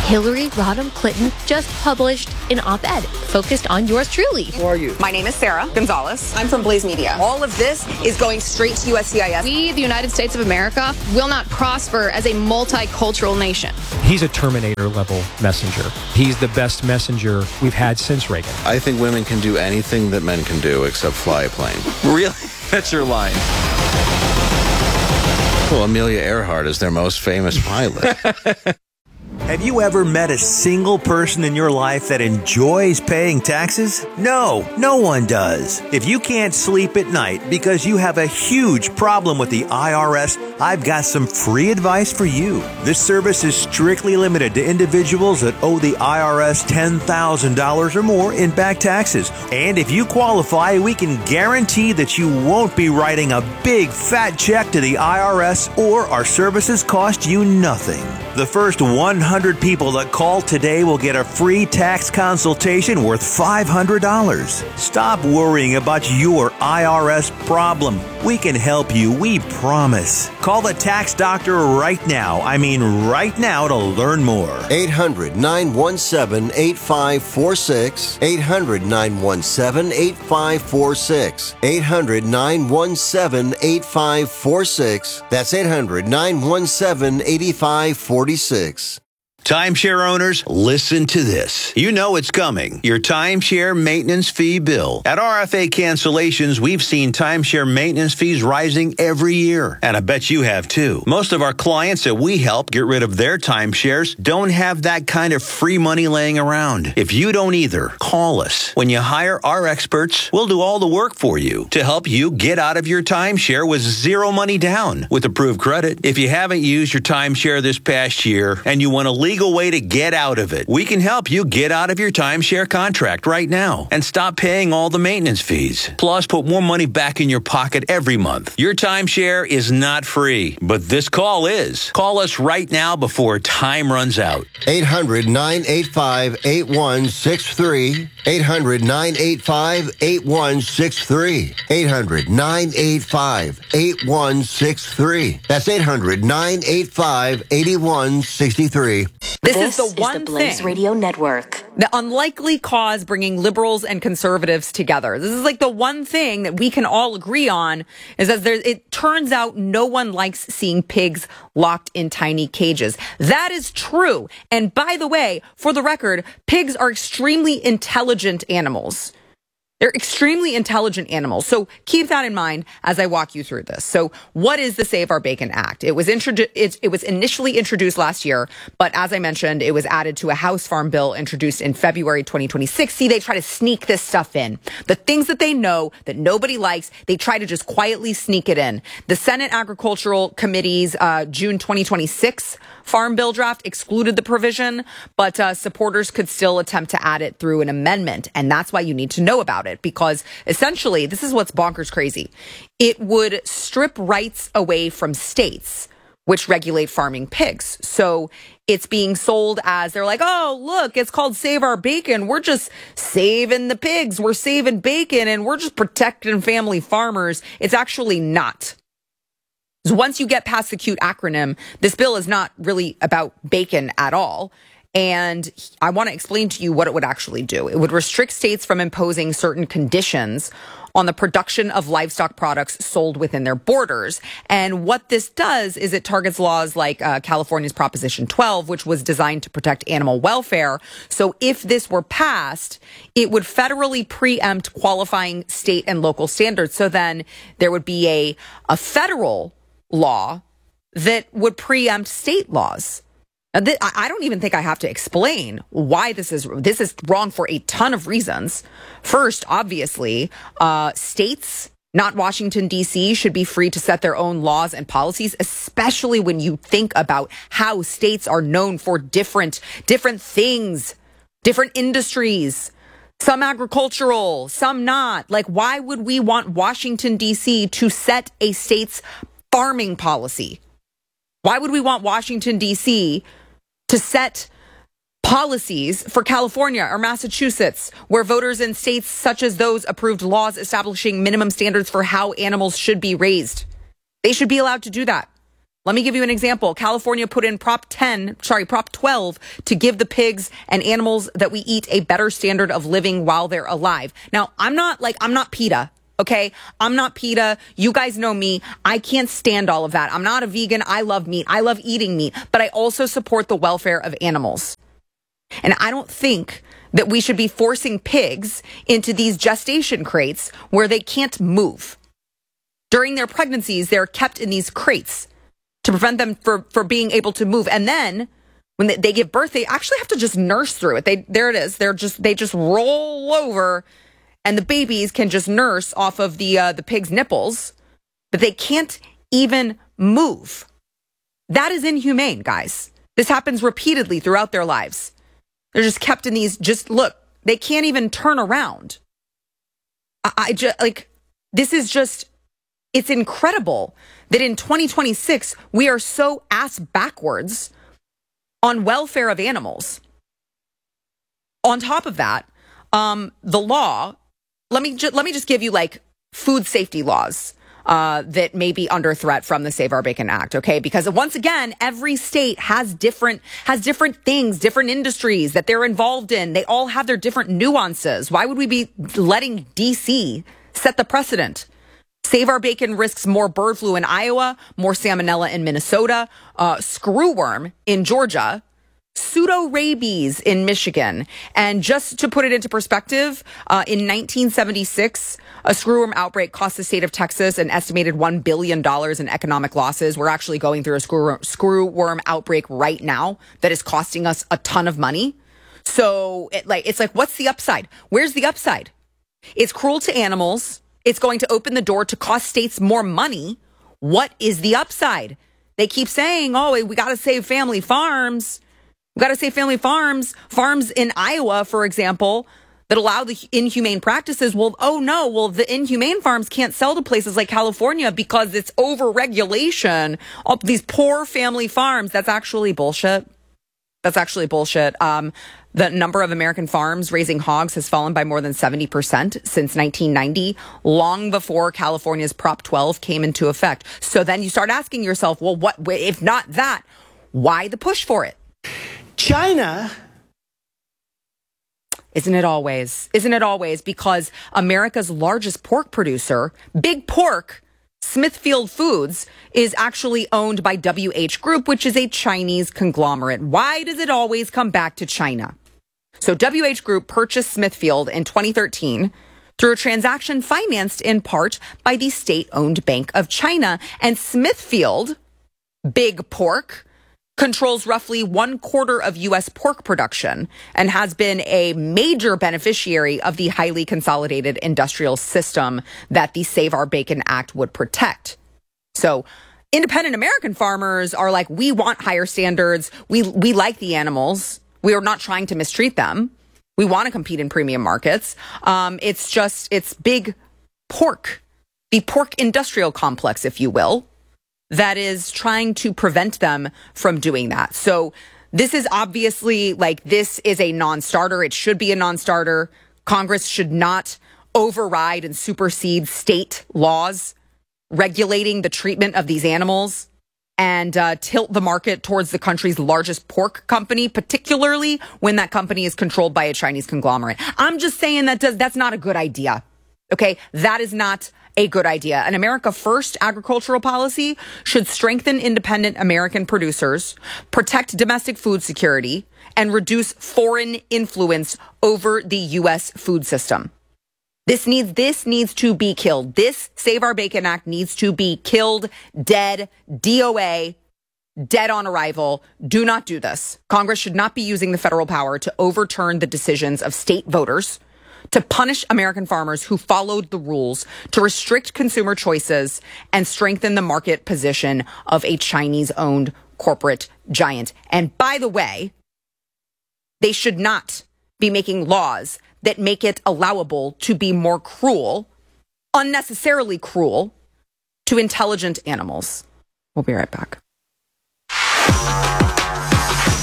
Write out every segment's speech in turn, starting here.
Hillary Rodham Clinton just published an op-ed focused on yours truly. Who are you? My name is Sarah Gonzalez. I'm from Blaze Media. All of this is going straight to USCIS. We, the United States of America, will not prosper as a multicultural nation. He's a Terminator-level messenger. He's the best messenger we've had since Reagan. I think women can do anything that men can do except fly a plane. Really? That's your line. Well, Amelia Earhart is their most famous pilot. Have you ever met a single person in your life that enjoys paying taxes? No, no one does. If you can't sleep at night because you have a huge problem with the IRS, I've got some free advice for you. This service is strictly limited to individuals that owe the IRS $10,000 or more in back taxes. And if you qualify, we can guarantee that you won't be writing a big fat check to the IRS, or our services cost you nothing. The first 100 people that call today will get a free tax consultation worth $500. Stop worrying about your IRS problem. We can help you, we promise. Call the tax doctor right now. I mean right now, to learn more. 800-917-8546. 800-917-8546. 800-917-8546. That's 800-917-8546. Timeshare owners, listen to this. You know it's coming. Your timeshare maintenance fee bill. At RFA Cancellations, we've seen timeshare maintenance fees rising every year. And I bet you have too. Most of our clients that we help get rid of their timeshares don't have that kind of free money laying around. If you don't either, call us. When you hire our experts, we'll do all the work for you to help you get out of your timeshare with zero money down with approved credit. If you haven't used your timeshare this past year and you want to legal way to get out of it, we can help you get out of your timeshare contract right now and stop paying all the maintenance fees. Plus, put more money back in your pocket every month. Your timeshare is not free, but this call is. Call us right now before time runs out. 800-985-8163. 800-985-8163. 800-985-8163. That's 800-985-8163. This is the one Blaze thing. Radio Network. The unlikely cause bringing liberals and conservatives together. This is like the one thing that we can all agree on, is that it turns out no one likes seeing pigs locked in tiny cages. That is true. And by the way, for the record, pigs are extremely intelligent animals. They're extremely intelligent animals. So keep that in mind as I walk you through this. So what is the Save Our Bacon Act? It was initially introduced last year, but as I mentioned, it was added to a House Farm Bill introduced in February 2026. See, they try to sneak this stuff in. The things that they know that nobody likes, they try to just quietly sneak it in. The Senate Agricultural Committee's June 2026 Farm Bill draft excluded the provision, but supporters could still attempt to add it through an amendment. And that's why you need to know about it, because essentially, this is what's bonkers crazy. It would strip rights away from states which regulate farming pigs. So it's being sold as, they're like, oh, look, it's called Save Our Bacon. We're just saving the pigs. We're saving bacon and we're just protecting family farmers. It's actually not. So once you get past the cute acronym, this bill is not really about bacon at all. And I want to explain to you what it would actually do. It would restrict states from imposing certain conditions on the production of livestock products sold within their borders. And what this does is it targets laws like California's Proposition 12, which was designed to protect animal welfare. So if this were passed, it would federally preempt qualifying state and local standards. So then there would be a federal law that would preempt state laws. Now, I don't even think I have to explain why this is wrong for a ton of reasons. First, obviously, states, not Washington, D.C., should be free to set their own laws and policies, especially when you think about how states are known for different things, different industries. Some agricultural, some not. Like, why would we want Washington, D.C. to set a state's farming policy? Why would we want Washington, D.C. to set policies for California or Massachusetts, where voters in states such as those approved laws establishing minimum standards for how animals should be raised? They should be allowed to do that. Let me give you an example. California put in Prop 12 to give the pigs and animals that we eat a better standard of living while they're alive. Now, I'm not PETA. Okay. I'm not PETA. You guys know me. I can't stand all of that. I'm not a vegan. I love meat. I love eating meat, but I also support the welfare of animals. And I don't think that we should be forcing pigs into these gestation crates where they can't move. During their pregnancies, they're kept in these crates to prevent them for being able to move. And then when they give birth, they actually have to just nurse through it. There it is. They just roll over, and the babies can just nurse off of the pig's nipples, but they can't even move. That is inhumane, guys. This happens repeatedly throughout their lives. They're just kept in these, they can't even turn around. It's incredible that in 2026, we are so ass backwards on welfare of animals. On top of that, the law, let me just give you food safety laws that may be under threat from the Save Our Bacon Act, okay? Because once again, every state has different things, different industries that they're involved in. They all have their different nuances. Why would we be letting DC set the precedent? Save Our Bacon risks more bird flu in Iowa, more salmonella in Minnesota, screwworm in Georgia, pseudo-rabies in Michigan. And just to put it into perspective, in 1976, a screwworm outbreak cost the state of Texas an estimated $1 billion in economic losses. We're actually going through a screwworm outbreak right now that is costing us a ton of money. So it's like, what's the upside? Where's the upside? It's cruel to animals. It's going to open the door to cost states more money. What is the upside? They keep saying, we got to save family farms. We got to save family farms. Farms in Iowa, for example, that allow the inhumane practices. The inhumane farms can't sell to places like California because it's over-regulation of these poor family farms. That's actually bullshit. The number of American farms raising hogs has fallen by more than 70% since 1990, long before California's Prop 12 came into effect. So then you start asking yourself, well, what if not that? Why the push for it? China. Isn't it always? Because America's largest pork producer, Big Pork, Smithfield Foods, is actually owned by WH Group, which is a Chinese conglomerate. Why does it always come back to China? So WH Group purchased Smithfield in 2013 through a transaction financed in part by the state-owned Bank of China. And Smithfield, Big Pork, controls roughly 1/4 of U.S. pork production and has been a major beneficiary of the highly consolidated industrial system that the Save Our Bacon Act would protect. So independent American farmers are like, we want higher standards. We like the animals. We are not trying to mistreat them. We want to compete in premium markets. It's Big Pork, the pork industrial complex, if you will, that is trying to prevent them from doing that. So this is obviously this is a non-starter. It should be a non-starter. Congress should not override and supersede state laws regulating the treatment of these animals and tilt the market towards the country's largest pork company, particularly when that company is controlled by a Chinese conglomerate. I'm just saying that's not a good idea. Okay, that is not a good idea. An America First agricultural policy should strengthen independent American producers, protect domestic food security, and reduce foreign influence over the U.S. food system. This needs to be killed. This Save Our Bacon Act needs to be killed, dead, DOA, dead on arrival. Do not do this. Congress should not be using the federal power to overturn the decisions of state voters, to punish American farmers who followed the rules, to restrict consumer choices, and strengthen the market position of a Chinese-owned corporate giant. And by the way, they should not be making laws that make it allowable to be more cruel, unnecessarily cruel, to intelligent animals. We'll be right back.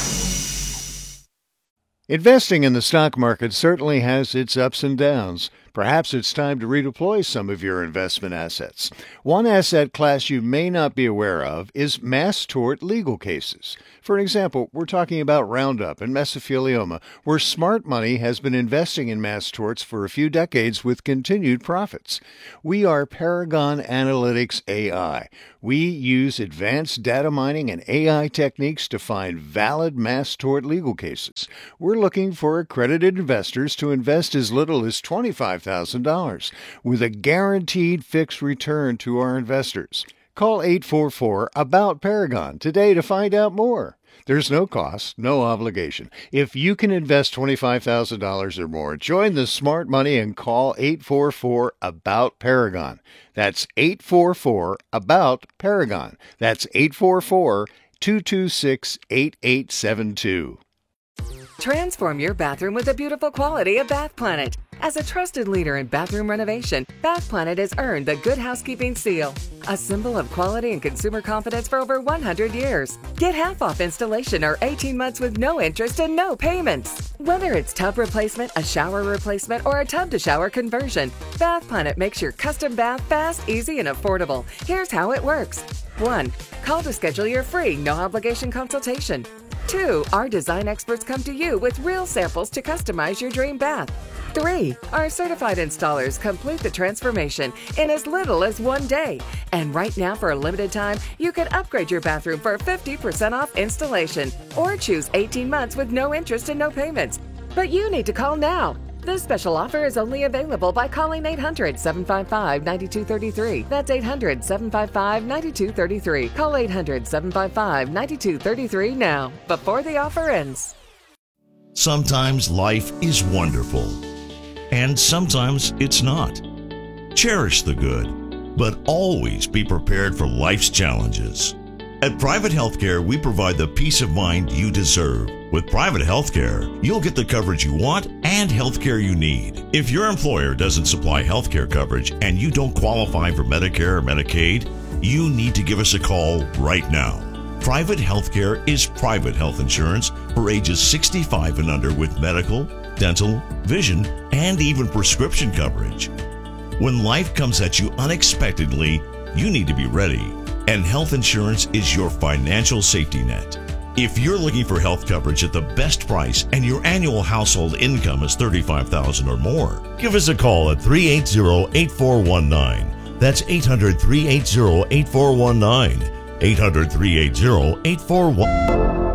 Investing in the stock market certainly has its ups and downs. Perhaps it's time to redeploy some of your investment assets. One asset class you may not be aware of is mass tort legal cases. For example, we're talking about Roundup and mesothelioma, where smart money has been investing in mass torts for a few decades with continued profits. We are Paragon Analytics AI. We use advanced data mining and AI techniques to find valid mass tort legal cases. We're looking for accredited investors to invest as little as $25,000 with a guaranteed fixed return to our investors. Call 844-ABOUT-PARAGON today to find out more. There's no cost, no obligation. If you can invest $25,000 or more, join the smart money and call 844-ABOUT-PARAGON. That's 844-ABOUT-PARAGON. That's 844-226-8872. Transform your bathroom with the beautiful quality of Bath Planet. As a trusted leader in bathroom renovation, Bath Planet has earned the Good Housekeeping seal, a symbol of quality and consumer confidence for over 100 years. Get half off installation or 18 months with no interest and no payments. Whether it's tub replacement, a shower replacement, or a tub-to-shower conversion, Bath Planet makes your custom bath fast, easy, and affordable. Here's how it works. 1. Call to schedule your free, no-obligation consultation. 2. Our design experts come to you with real samples to customize your dream bath. 3. Our certified installers complete the transformation in as little as 1 day. And right now, for a limited time, you can upgrade your bathroom for 50% off installation or choose 18 months with no interest and no payments. But you need to call now. This special offer is only available by calling 800-755-9233. That's 800-755-9233. Call 800-755-9233 now, before the offer ends. Sometimes life is wonderful, and sometimes it's not. Cherish the good, but always be prepared for life's challenges. At Private Healthcare, we provide the peace of mind you deserve. With Private Healthcare, you'll get the coverage you want and healthcare you need. If your employer doesn't supply healthcare coverage and you don't qualify for Medicare or Medicaid, you need to give us a call right now. Private Healthcare is private health insurance for ages 65 and under with medical, dental, vision, and even prescription coverage. When life comes at you unexpectedly, you need to be ready. And health insurance is your financial safety net. If you're looking for health coverage at the best price and your annual household income is $35,000 or more, give us a call at 380-8419. That's 800-380-8419. 800-380-8419.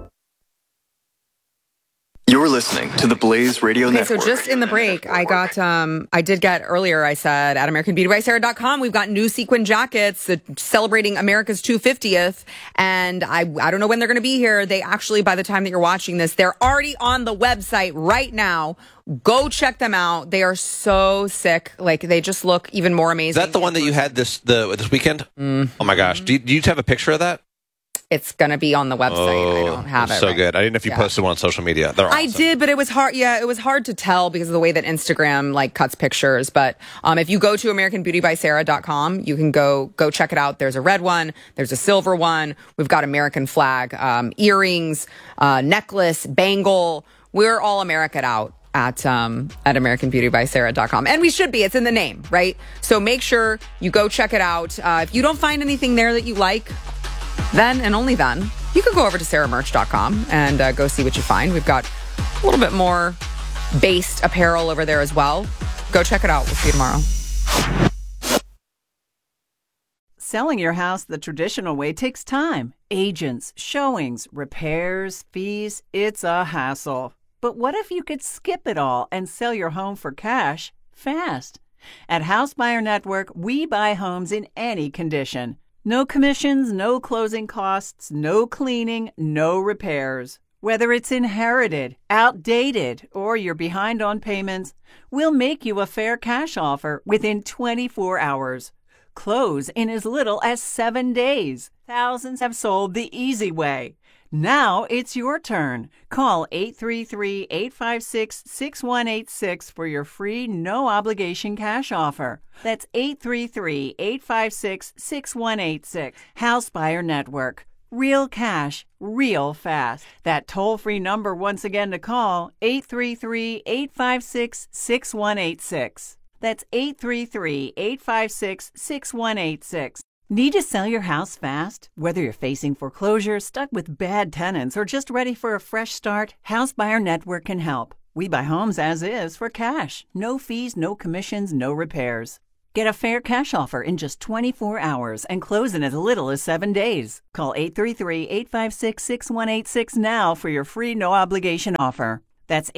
You're listening to the Blaze Radio Network. So just in the break, I did get earlier, I said at AmericanBeautyBySarah.com, we've got new sequin jackets celebrating America's 250th. And I don't know when they're going to be here. They actually, by the time that you're watching this, they're already on the website right now. Go check them out. They are so sick. Like, they just look even more amazing. Is that the one that you had this weekend? Oh my gosh. Do you have a picture of that? It's going to be on the website. I don't have it. So good. I didn't know if you posted one on social media. They're awesome. I did, but it was hard. Yeah, it was hard to tell because of the way that Instagram cuts pictures. But if you go to AmericanBeautyBySarah.com, you can go check it out. There's a red one. There's a silver one. We've got American flag, earrings, necklace, bangle. We're all American out at AmericanBeautyBySarah.com. And we should be. It's in the name, right? So make sure you go check it out. If you don't find anything there that you like, then and only then, you can go over to SarahMerch.com and go see what you find. We've got a little bit more based apparel over there as well. Go check it out. We'll see you tomorrow. Selling your house the traditional way takes time. Agents, showings, repairs, fees. It's a hassle. But what if you could skip it all and sell your home for cash fast? At House Buyer Network, we buy homes in any condition. No commissions, no closing costs, no cleaning, no repairs. Whether it's inherited, outdated, or you're behind on payments, we'll make you a fair cash offer within 24 hours. Close in as little as 7 days. Thousands have sold the easy way. Now it's your turn. Call 833-856-6186 for your free no-obligation cash offer. That's 833-856-6186. House Buyer Network. real cash, real fast. That toll-free number once again to call, 833-856-6186. That's 833-856-6186. Need to sell your house fast? Whether you're facing foreclosure, stuck with bad tenants, or just ready for a fresh start, House Buyer Network can help. We buy homes as is for cash. No fees, no commissions, no repairs. Get a fair cash offer in just 24 hours and close in as little as 7 days. Call 833-856-6186 now for your free no-obligation offer. That's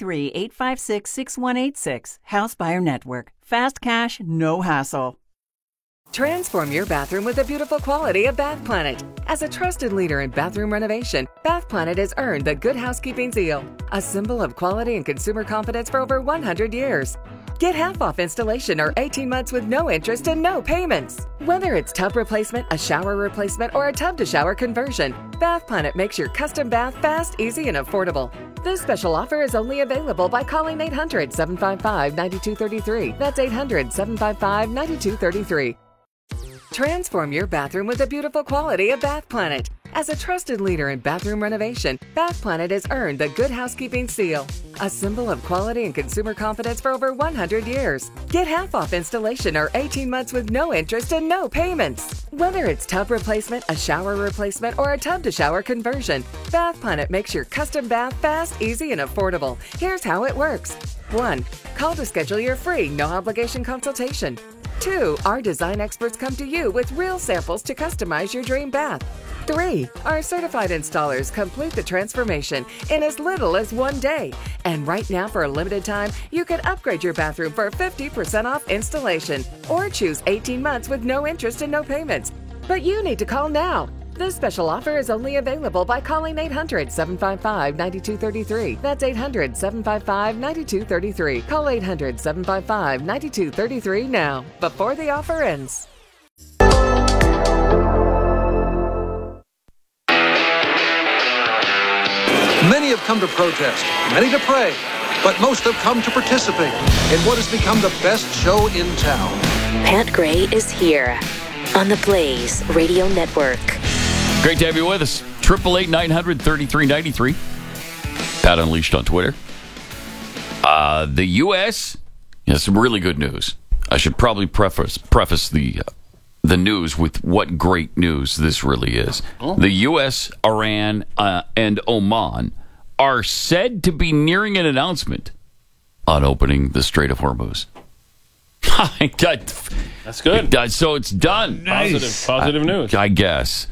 833-856-6186. House Buyer Network. Fast cash, no hassle. Transform your bathroom with the beautiful quality of Bath Planet. As a trusted leader in bathroom renovation, Bath Planet has earned the Good Housekeeping seal, a symbol of quality and consumer confidence for over 100 years. Get half off installation or 18 months with no interest and no payments. Whether it's tub replacement, a shower replacement, or a tub-to-shower conversion, Bath Planet makes your custom bath fast, easy, and affordable. This special offer is only available by calling 800-755-9233. That's 800-755-9233. Transform your bathroom with the beautiful quality of Bath Planet. As a trusted leader in bathroom renovation, Bath Planet has earned the Good Housekeeping seal, a symbol of quality and consumer confidence for over 100 years. Get half off installation or 18 months with no interest and no payments. Whether it's tub replacement, a shower replacement, or a tub-to-shower conversion, Bath Planet makes your custom bath fast, easy, and affordable. Here's how it works. 1. Call to schedule your free, no-obligation consultation. 2. Our design experts come to you with real samples to customize your dream bath. 3. Our certified installers complete the transformation in as little as 1 day. And right now, for a limited time, you can upgrade your bathroom for 50% off installation or choose 18 months with no interest and no payments. But you need to call now. This special offer is only available by calling 800-755-9233. That's 800-755-9233. Call 800-755-9233 now, before the offer ends. Many have come to protest, many to pray, but most have come to participate in what has become the best show in town. Pat Gray is here on the Blaze Radio Network. Great to have you with us. 888-900-3393. Pat Unleashed on Twitter. The U.S. has some really good news. I should probably preface the news with what great news this really is. Oh. The U.S., Iran, and Oman are said to be nearing an announcement on opening the Strait of Hormuz. That's good. So it's done. Nice. Positive news. I guess.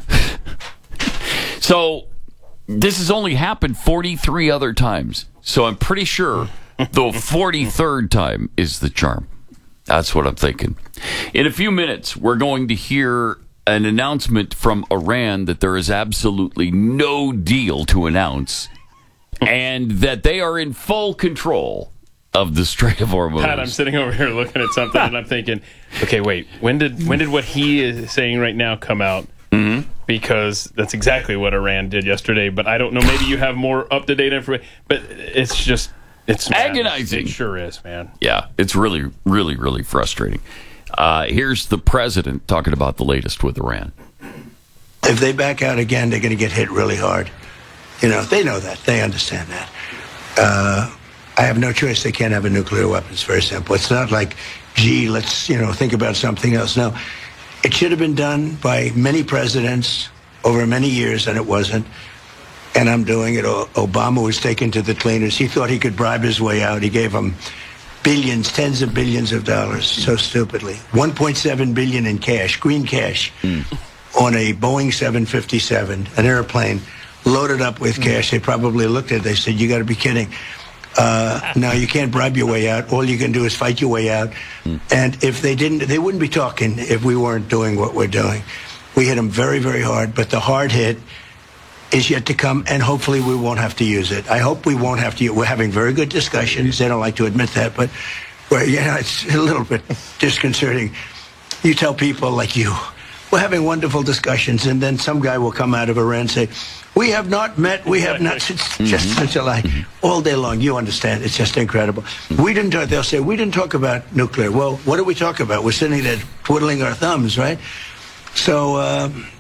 So this has only happened 43 other times. So I'm pretty sure the 43rd time is the charm. That's what I'm thinking. In a few minutes, we're going to hear an announcement from Iran that there is absolutely no deal to announce and that they are in full control of the Strait of Hormuz. Pat, I'm sitting over here looking at something and I'm thinking, okay, wait, when did what he is saying right now come out? Mm-hmm. Because that's exactly what Iran did yesterday, but I don't know, maybe you have more up-to-date information, but it's agonizing. It sure is, man. Yeah, it's really, really, really frustrating. Here's the president talking about the latest with Iran. If they back out again, they're going to get hit really hard. You know, they know that. They understand that. I have no choice. They can't have a nuclear weapon. It's very simple. It's not like, gee, let's, think about something else. No. It should have been done by many presidents over many years, and it wasn't. And I'm doing it. Obama was taken to the cleaners. He thought he could bribe his way out. He gave them billions, tens of billions of dollars, so stupidly. $1.7 billion in cash, green cash, on a Boeing 757, an airplane loaded up with cash. They probably looked at it. They said, you got to be kidding. No, you can't bribe your way out. All you can do is fight your way out. And if they didn't, they wouldn't be talking if we weren't doing what we're doing. We hit them very, very hard, but the hard hit is yet to come, and hopefully we won't have to use it. I hope we won't have to. We're having very good discussions. They don't like to admit that, but it's a little bit disconcerting. You tell people like you, we're having wonderful discussions, and then some guy will come out of Iran and say, we have not met, we have not. It's just such a lie. All day long, you understand. It's just incredible. We didn't talk, they'll say, we didn't talk about nuclear. Well, what did we talk about? We're sitting there twiddling our thumbs, right? So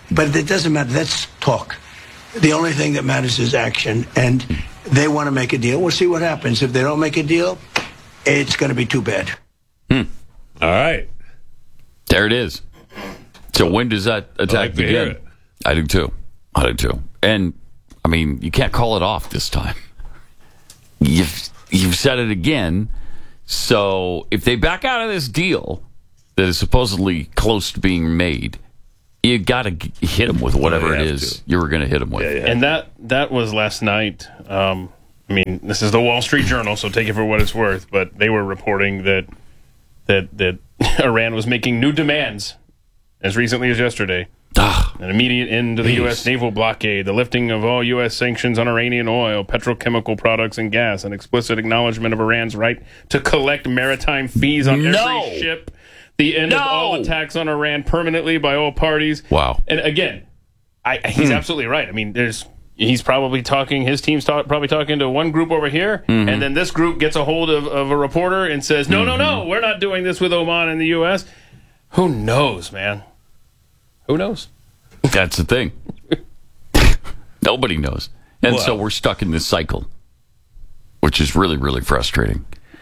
But it doesn't matter. That's talk. The only thing that matters is action. And they want to make a deal. We'll see what happens. If they don't make a deal, it's going to be too bad. All right. There it is. So when does that attack begin? I do too. And, I mean, you can't call it off this time. You've said it again. So if they back out of this deal that is supposedly close to being made, you got to hit them with whatever it is you were going to hit them with. And that was last night. I mean, this is the Wall Street Journal, so take it for what it's worth. But they were reporting that Iran was making new demands as recently as yesterday. An immediate end to the U.S. naval blockade, the lifting of all U.S. sanctions on Iranian oil, petrochemical products, and gas, an explicit acknowledgement of Iran's right to collect maritime fees on every ship, the end of all attacks on Iran permanently by all parties. Wow. And again, he's absolutely right. I mean, he's probably talking, his team's probably talking to one group over here, and then this group gets a hold of a reporter and says, no, we're not doing this with Oman and the U.S. Who knows, man? Who knows? That's the thing. Nobody knows. And so we're stuck in this cycle, which is really, really frustrating.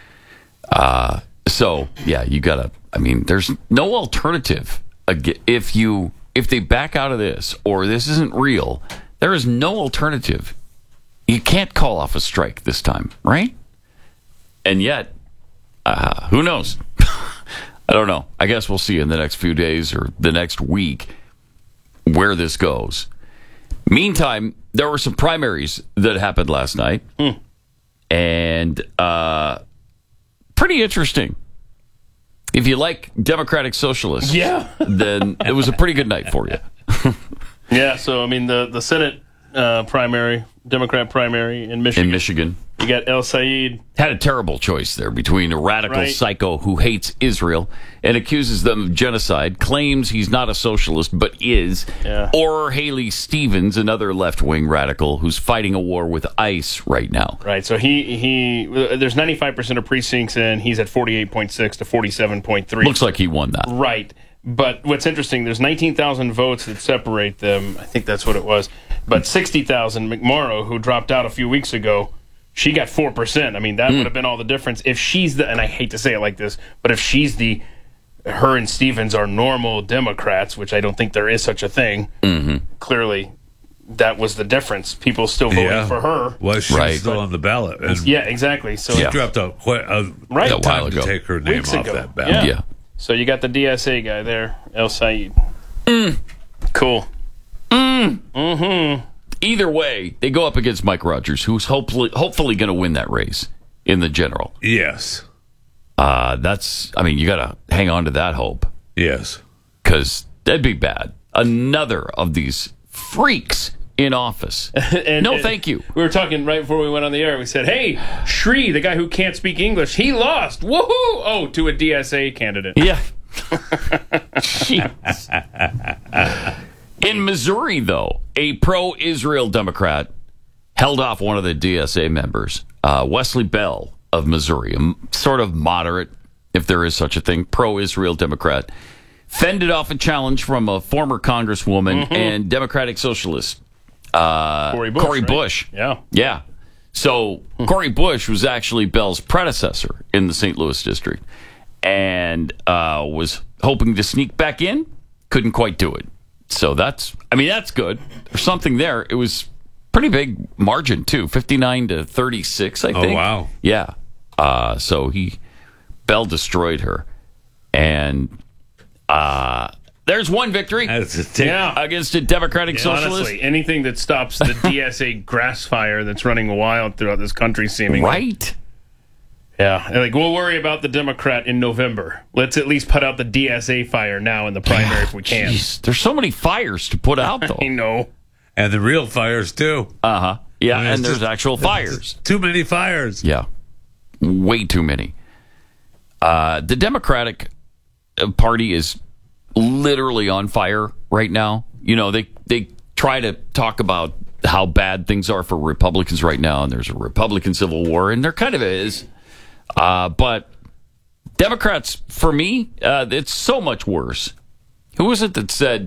So, yeah, you got to, I mean, there's no alternative. If they back out of this or this isn't real, there is no alternative. You can't call off a strike this time, right? And yet, who knows? I don't know. I guess we'll see in the next few days or the next week where this goes. Meantime, there were some primaries that happened last night. And pretty interesting. If you like Democratic Socialists, then it was a pretty good night for you. Yeah, so, I mean, the Senate primary, Democrat primary in Michigan. You got El Sayed. Had a terrible choice there between a radical psycho who hates Israel and accuses them of genocide, claims he's not a socialist but is, or Haley Stevens, another left-wing radical who's fighting a war with ICE right now. Right, so he there's 95% of precincts and he's at 48.6 to 47.3. Looks like he won that. Right. But what's interesting, there's 19,000 votes that separate them. I think that's what it was. But 60,000, McMorrow, who dropped out a few weeks ago, she got 4%. I mean, that would have been all the difference. If she's and I hate to say it like this, but if her and Stevens are normal Democrats, which I don't think there is such a thing, clearly that was the difference. People still voting for her. Well, she's still on the ballot. And yeah, exactly. So she dropped out quite a while ago to take her name off that ballot. Yeah. So you got the DSA guy there, El Sayed. Cool. Either way, they go up against Mike Rogers, who's hopefully going to win that race in the general. Yes. You got to hang on to that hope. Yes. Because that'd be bad. Another of these freaks in office. Thank you. We were talking right before we went on the air. We said, hey, Shree, the guy who can't speak English, he lost. Woohoo! Oh, to a DSA candidate. Yeah. In Missouri, though, a pro-Israel Democrat held off one of the DSA members, Wesley Bell of Missouri, a sort of moderate, if there is such a thing, pro-Israel Democrat, fended off a challenge from a former congresswoman and Democratic Socialist, Cori Bush. Yeah. Yeah. So Cori Bush was actually Bell's predecessor in the St. Louis district and was hoping to sneak back in. Couldn't quite do it. So that's good. There's something there. It was pretty big margin, too. 59 to 36, I think. Oh, wow. Yeah. So Bell destroyed her. And there's one victory against a Democratic Socialist. Honestly, anything that stops the DSA grass fire that's running wild throughout this country, seemingly. Right. Yeah. Like, we'll worry about the Democrat in November. Let's at least put out the DSA fire now in the primary if we can. Jeez, there's so many fires to put out, though. I know. And the real fires, too. Uh-huh. Yeah, and there's actual fires. Too many fires. Yeah. Way too many. The Democratic Party is literally on fire right now. You know, they try to talk about how bad things are for Republicans right now, and there's a Republican civil war, and there kind of is. But Democrats, for me, it's so much worse. Who was it that said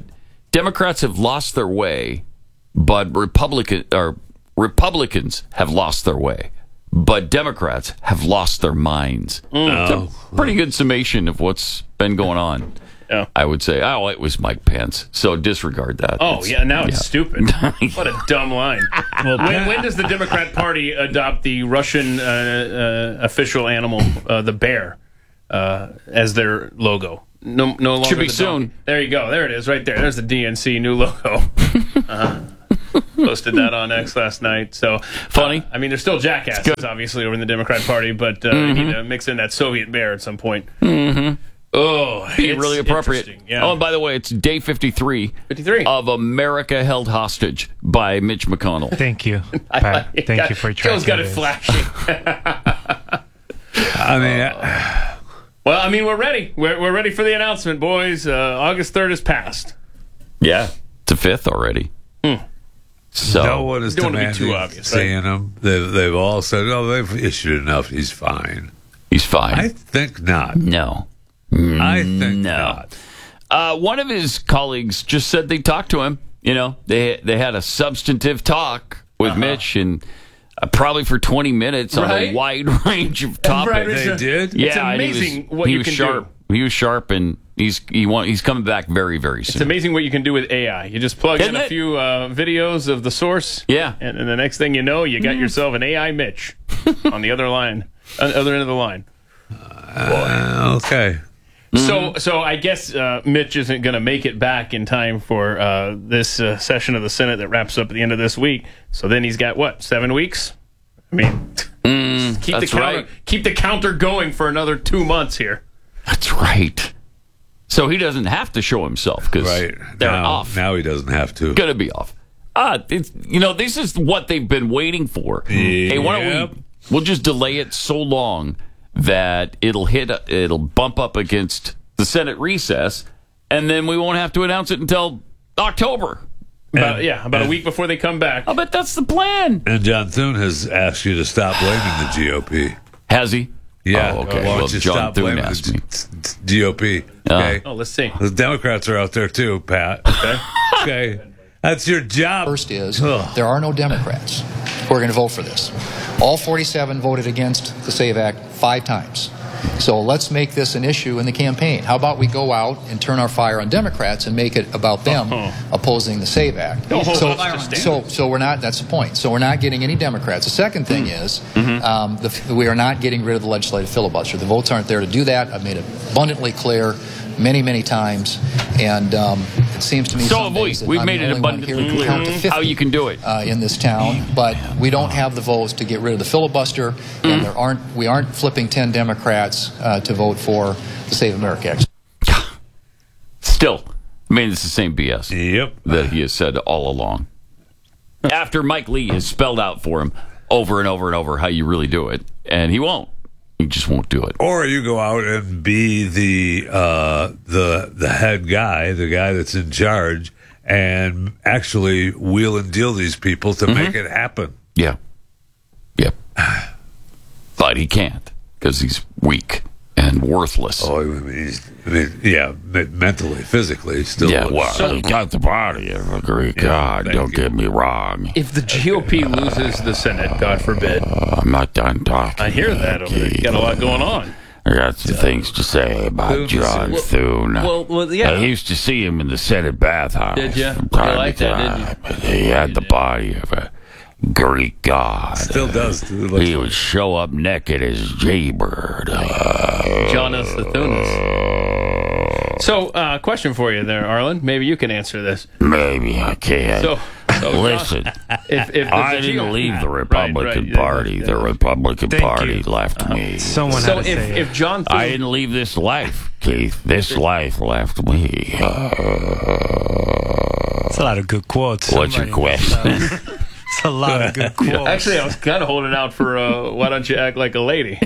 Democrats have lost their way, but Republicans have lost their way, but Democrats have lost their minds. It's a pretty good summation of what's been going on. Yeah. I would say, it was Mike Pence, so disregard that. Oh, now it's stupid. What a dumb line. Well, when does the Democrat Party adopt the Russian official animal, the bear, as their logo? No longer. Should be soon. There you go. There it is, right there. There's the DNC new logo. Posted that on X last night. So funny. I mean, they're still jackasses, obviously, over in the Democrat Party, but they need to mix in that Soviet bear at some point. Mm-hmm. Oh, be really appropriate. Yeah. Oh, and by the way, it's day 53 of America Held Hostage by Mitch McConnell. Thank you, Pat. Thank you for tracking Joe's got it this. flashing. Well, we're ready. We're ready for the announcement, boys. August 3rd is passed. Yeah, it's the 5th already. So no one is don't want to be demanding too obvious, seeing him. They've all said, they've issued enough. He's fine. He's fine. I think not. No. I think not. One of his colleagues just said they talked to him. They had a substantive talk with Mitch, and probably for 20 minutes on a wide range of topics. Right, they did? It's amazing what you can do. He was sharp, and he's coming back very, very soon. It's amazing what you can do with AI. You just plug in a few videos of the source, and the next thing you know, you got yourself an AI Mitch on the other end of the line. Okay. So I guess Mitch isn't going to make it back in time for this session of the Senate that wraps up at the end of this week. So then he's got 7 weeks? Keep the counter going for another 2 months here. That's right. So he doesn't have to show himself because they're off. Now he doesn't have to. Going to be off. This is what they've been waiting for. Hey, why don't we'll just delay it so long that it'll bump up against the Senate recess, and then we won't have to announce it until October. About a week before they come back. I bet that's the plan. And John Thune has asked you to stop blaming the GOP. Has he? Yeah. Oh, okay. Why don't you John stop Thune blaming asked me. GOP? Okay. Let's see. The Democrats are out there too, Pat. Okay. That's your job. First is there are no Democrats who are going to vote for this. All 47 voted against the SAVE Act 5 times. So let's make this an issue in the campaign. How about we go out and turn our fire on Democrats and make it about them opposing the SAVE Act? So we're not, that's the point. So we're not getting any Democrats. The second thing is we are not getting rid of the legislative filibuster. The votes aren't there to do that. I've made it abundantly clear many, many times, and it seems to me so have we. We've made it abundantly clear how you can do it in this town, but we don't have the votes to get rid of the filibuster, and we aren't flipping 10 Democrats to vote for the Save America Act. Still, it's the same BS that he has said all along. After Mike Lee has spelled out for him over and over and over how you really do it, and he won't. He just won't do it. Or you go out and be the head guy, the guy that's in charge, and actually wheel and deal these people to make it happen. Yeah. Yep. But he can't because he's weak and worthless. Oh, mentally, physically, still. Yeah, well, he got the body of a Greek god. Don't get me wrong. If the GOP loses the Senate, God forbid. I'm not done talking. I hear that over there. You got a lot going on. I got some things to say about John Thune. Well, yeah. I used to see him in the Senate bathhouse. Did you? From time like to time. that, did you? He had the body of a Greek god. Still does. He would show up naked as Jaybird. Jonas the Thunis. So, question for you there, Arlen. Maybe you can answer this. Maybe I can. So listen, if I didn't leave the Republican Party. The Republican Party left me. Someone had to say if John Thune, I didn't leave this life, Keith. This life left me. It's a lot of good quotes. What's your question? It's a lot of good quotes. Actually, I was kind of holding out for why don't you act like a lady?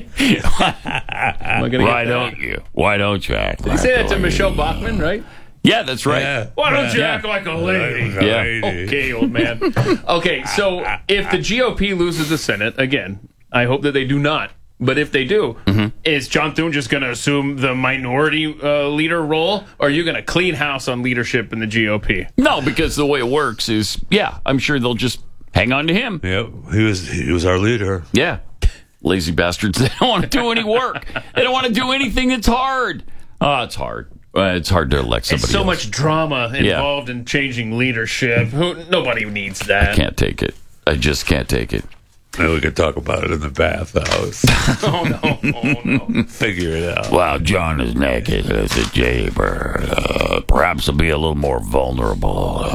Why don't you? Why don't you act like a lady? You say that to Michelle Bachmann, right? Yeah, that's right. Yeah. Why don't you act like a lady? Yeah. Okay, old man. Okay, so if the GOP loses the Senate, again, I hope that they do not But if they do, is John Thune just going to assume the minority leader role, or are you going to clean house on leadership in the GOP? No, because the way it works is, I'm sure they'll just hang on to him. Yep, he was our leader. Yeah. Lazy bastards. They don't want to do any work. They don't want to do anything that's hard. Oh, it's hard. It's hard to elect somebody It's so else. much drama involved in changing leadership. Nobody needs that. I can't take it. I just can't take it. We could talk about it in the bathhouse. Oh, no. Figure it out. Wow, John is naked as a jaybird. Perhaps he'll be a little more vulnerable.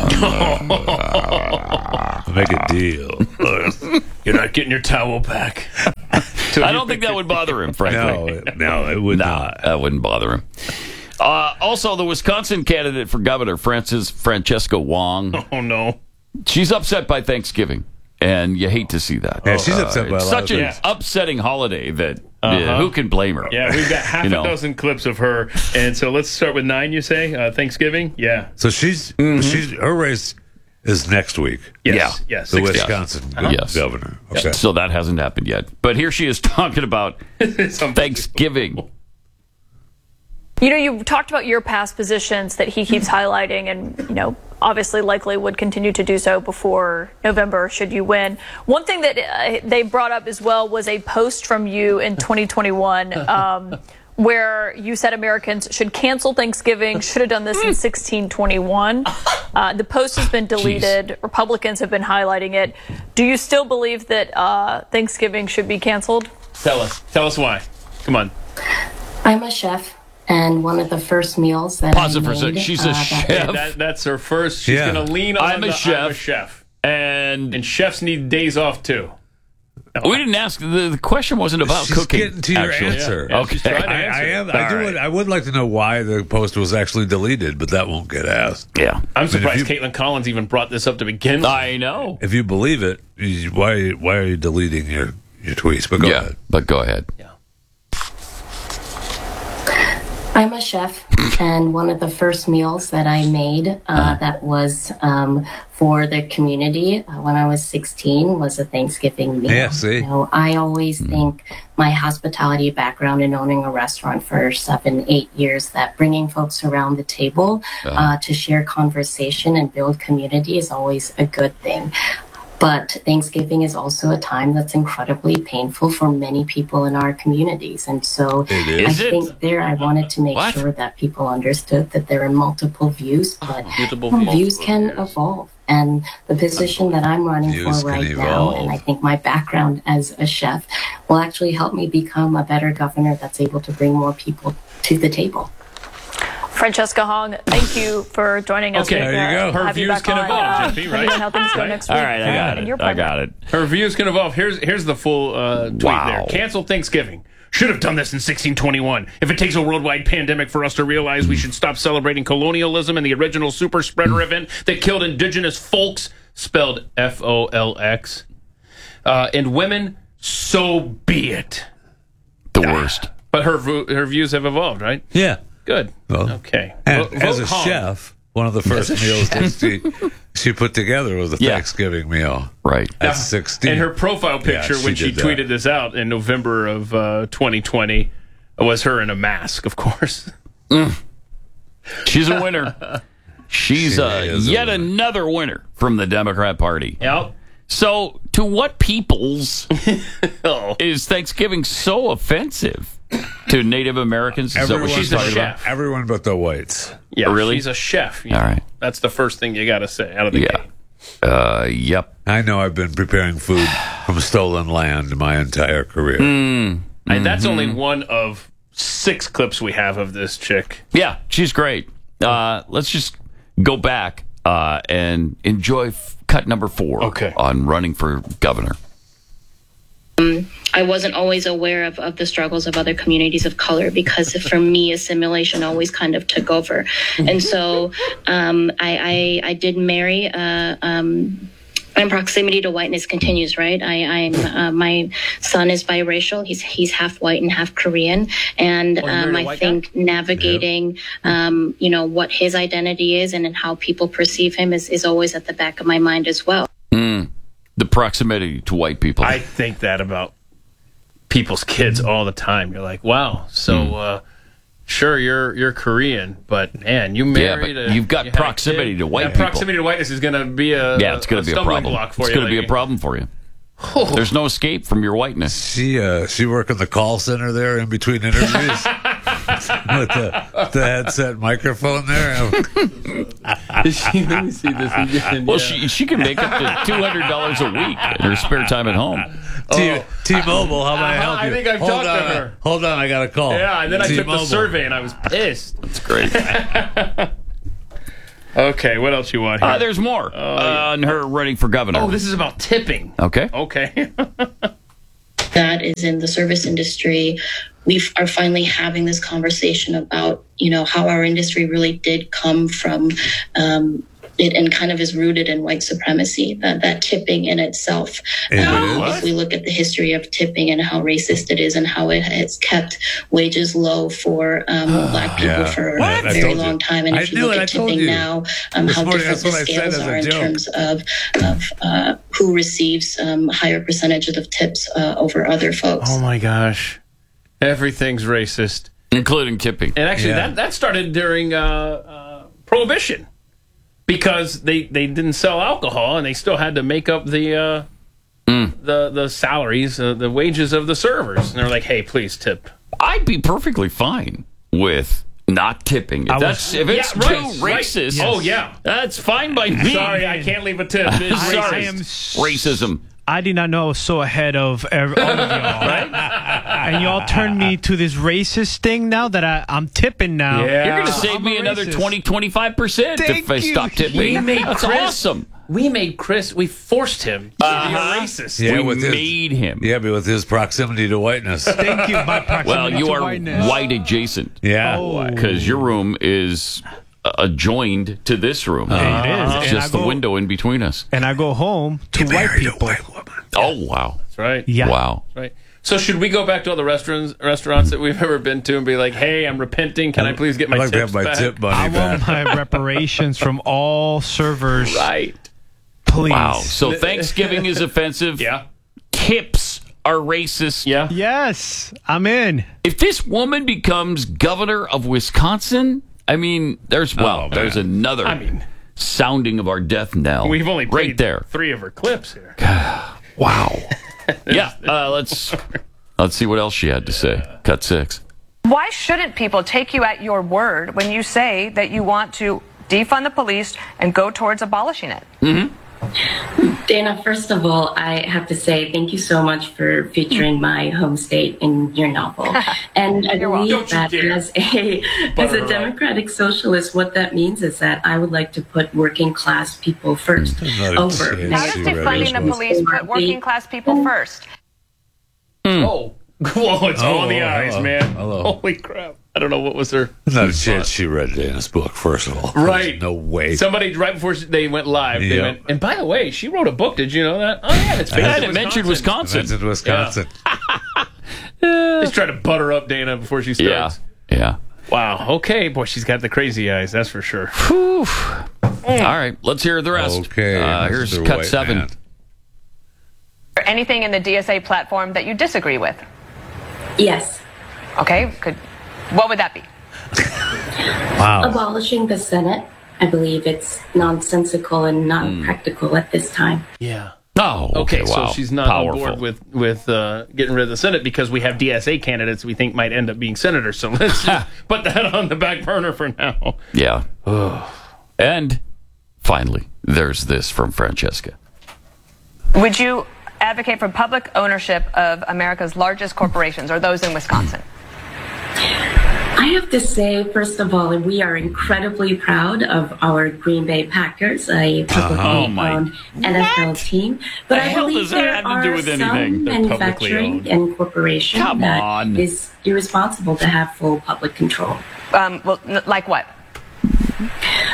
Make a deal. You're not getting your towel back. I don't think that would bother him, frankly. No, it would not. That wouldn't bother him. Also, the Wisconsin candidate for governor, Francesca Wong. Oh, no. She's upset by Thanksgiving, and you hate to see that. Yeah, she's upset by a lot such of an things. upsetting holiday that who can blame her? Yeah, we've got half a dozen clips of her. And so let's start with 9, you say? Thanksgiving? Yeah. So her race is next week. Yes. The 16th. Wisconsin governor. Okay. So that hasn't happened yet. But here she is talking about Thanksgiving. You know, you talked about your past positions that he keeps highlighting and, obviously likely would continue to do so before November should you win. One thing that they brought up as well was a post from you in 2021 where you said Americans should cancel Thanksgiving, should have done this in 1621. The post has been deleted. Jeez. Republicans have been highlighting it. Do you still believe that Thanksgiving should be canceled? Tell us why. Come on. I'm a chef. And one of the first meals that Pause I it for a made, second. She's a chef. That's her first. She's going to lean on I'm a chef. And chefs need days off, too. We didn't ask. The question wasn't about She's cooking. Getting to your answer. Yeah, okay. I would like to know why the post was actually deleted, but that won't get asked. Yeah. I'm surprised Caitlin Collins even brought this up to begin with. I know. If you believe it, why are you deleting your tweets? But go ahead. But go ahead. Yeah. I'm a chef, and one of the first meals that I made that was for the community when I was 16 was a Thanksgiving meal. Yeah, see? I always think my hospitality background in owning a restaurant for 7-8 years, that bringing folks around the table to share conversation and build community is always a good thing. But Thanksgiving is also a time that's incredibly painful for many people in our communities. And so I think I wanted to make sure that people understood that there are multiple views, but views can evolve. And the position that I'm running for right now, and I think my background as a chef, will actually help me become a better governor that's able to bring more people to the table. Francesca Hong, thank you for joining us. Okay, there you go. Her views can evolve, Jeffy, right? How things go next week. All right, I got it. Her views can evolve. Here's the full tweet there. Cancel Thanksgiving. Should have done this in 1621. If it takes a worldwide pandemic for us to realize we should stop celebrating colonialism and the original super spreader event that killed indigenous folks, spelled Folx, and women, so be it. The worst. But her views have evolved, right? Yeah. Good. Well, okay. And as a chef, one of the first meals that she put together was a Thanksgiving meal. Right. At 16. And her profile picture when she tweeted this out in November of 2020 was her in a mask, of course. She's a winner. She's yet another winner from the Democrat Party. Yep. So, to what peoples is Thanksgiving so offensive? To Native Americans? Is that what she's talking about? Everyone but the whites. Yeah, really? She's a chef. All right. That's the first thing you got to say out of the gate. Yep. I know I've been preparing food from stolen land my entire career. And that's only one of 6 clips we have of this chick. Yeah, she's great. Let's just go back and enjoy cut number 4 on running for governor. I wasn't always aware of the struggles of other communities of color because for me, assimilation always kind of took over. And so I did marry. My proximity to whiteness continues, right? My son is biracial. He's half white and half Korean. And I think navigating, what his identity is and how people perceive him is always at the back of my mind as well. The proximity to white people. I think that about people's kids all the time. You're like, wow, so sure, you're Korean, but man, you married. But you've got proximity to white people. Proximity to whiteness is going to be it's going to be a problem. It's going to be a problem for you. There's no escape from your whiteness. She work in the call center there in between interviews with the headset microphone there. Let me see this again. Well, she can make up to $200 a week in her spare time at home. T-Mobile, how may I help you? I think I've talked to her. Hold on, I got a call. Yeah, and then I took T-Mobile. the survey and I was pissed. That's great. Okay, what else you want here? There's more on her running for governor. Oh, this is about tipping. Okay. That is in the service industry. We are finally having this conversation about, how our industry really did come from it and kind of is rooted in white supremacy, that tipping in itself. If we look at the history of tipping and how racist it is and how it has kept wages low for Black people for a very long time. And if you look at tipping now, how different the scales are in terms of who receives higher percentages of tips over other folks. Oh my gosh. Everything's racist. Including tipping. And actually that started during Prohibition. Because they didn't sell alcohol and they still had to make up the salaries, the wages of the servers. And they're like, hey, please tip. I'd be perfectly fine with not tipping. If it's too racist, oh, yeah. That's fine by me. Sorry, I can't leave a tip. It's Sorry. Racism. I did not know I was so ahead of all of y'all. And y'all turned me to this racist thing now that I'm tipping now. Yeah. You're going to save me another 20-25% if I stop tipping. That's awesome. We forced him to be a racist. Yeah, we made him. Yeah, but with his proximity to whiteness. Thank you, my proximity Well, you to are whiteness. white adjacent. Yeah. Because your room is adjoined to this room. It is. It's just the window in between us. And I go home to white people. Oh, wow. That's right. Yeah. Wow. That's right. So should we go back to all the restaurants that we've ever been to and be like, hey, I'm repenting. Can I please get my tips back? Tip money I want my reparations from all servers. Right. Please. Wow. So Thanksgiving is offensive. Yeah. Tips are racist. Yeah. Yes. I'm in. If this woman becomes governor of Wisconsin, I mean, there's another sounding of our death knell. We've only played right there. 3 of her clips here. Wow. Yeah. Let's see what else she had to say. Cut 6. Why shouldn't people take you at your word when you say that you want to defund the police and go towards abolishing it? Mm-hmm. Dana, first of all, I have to say thank you so much for featuring my home state in your novel. And I believe that as a democratic socialist, what that means is that I would like to put working class people first over. How does defunding the police put working class people first? Oh, whoa, it's all in the eyes, hello, man. hello. Holy crap. I don't know what was her. There's not a chance she read Dana's book, first of all. Right. There's no way. Somebody, right before they went live, they went, and by the way, she wrote a book. Did you know that? Oh, yeah, it's based in mentioned Wisconsin. Mentioned Wisconsin. Just try to butter up Dana before she starts. Yeah. Wow. Okay. Boy, she's got the crazy eyes. That's for sure. Whew. All right. Let's hear the rest. Okay. Here's Mr. cut White 7. Man. Or anything in the DSA platform that you disagree with? Yes. Okay. What would that be? Wow. Abolishing the Senate. I believe it's nonsensical and not practical at this time. Yeah. Oh, okay. Wow. So she's not Powerful. on board with getting rid of the Senate because we have DSA candidates we think might end up being senators. So let's just put that on the back burner for now. Yeah. And finally, there's this from Francesca. Would you advocate for public ownership of America's largest corporations or those in Wisconsin? I have to say, first of all, we are incredibly proud of our Green Bay Packers, a publicly owned NFL team. But I believe there are some manufacturing and corporation that is irresponsible to have full public control. Well, like what?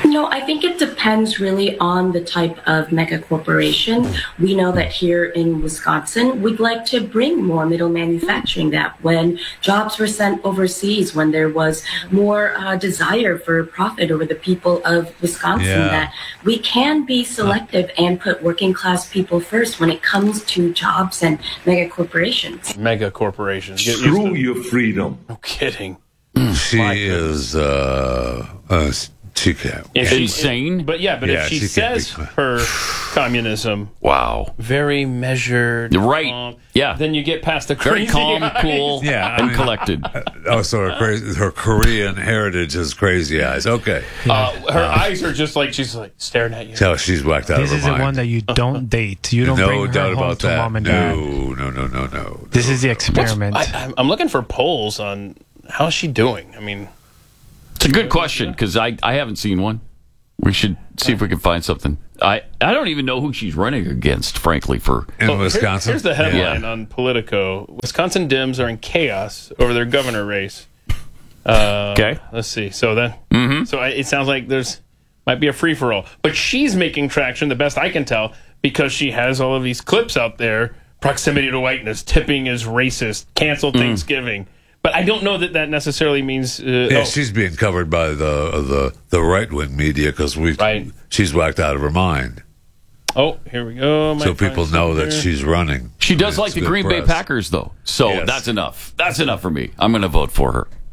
No, I think it depends really on the type of mega corporation. We know that here in Wisconsin, we'd like to bring more middle manufacturing, that when jobs were sent overseas, when there was more desire for profit over the people of Wisconsin, that we can be selective and put working class people first when it comes to jobs and mega corporations. Mega corporations. Screw your freedom. No kidding. She is she can't. If she's insane. But if she says her communism, wow, very measured, right? Calm, yeah. Then you get past the very crazy calm, eyes. cool, and collected. So her Korean heritage is crazy eyes. Okay, her eyes are just like she's like staring at you. So she's whacked out of her mind. This is the one that you don't date. You don't bring her home to mom and dad. No. This is the experiment. I'm looking for polls on how's she doing. I mean. It's a good question because I haven't seen one. We should see if we can find something. I don't even know who she's running against, frankly, in Wisconsin. Here's the headline on Politico. Wisconsin Dems are in chaos over their governor race. Okay. Let's see. So then, so it sounds like there's might be a free-for-all. But she's making traction, the best I can tell, because she has all of these clips out there. Proximity to whiteness, tipping is racist, cancel Thanksgiving. But I don't know that necessarily means. She's being covered by the right wing media because she's whacked out of her mind. Oh, here we go. So people know that she's running. She does like the Green Bay Packers, though. So that's enough. That's enough for me. I'm going to vote for her.